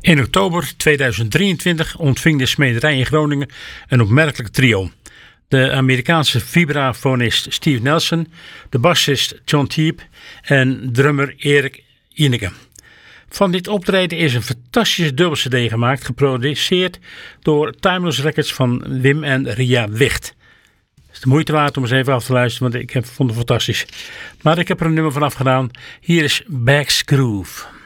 In oktober 2023 ontving de smederij in Groningen een opmerkelijk trio. De Amerikaanse vibrafonist Steve Nelson, de bassist John Teep en drummer Erik Ineke. Van dit optreden is een fantastische dubbel-cd gemaakt, geproduceerd door Timeless Records van Wim en Ria Wicht. Het is de moeite waard om eens even af te luisteren, want ik vond het fantastisch. Maar ik heb er een nummer van afgedaan. Hier is Back's Groove.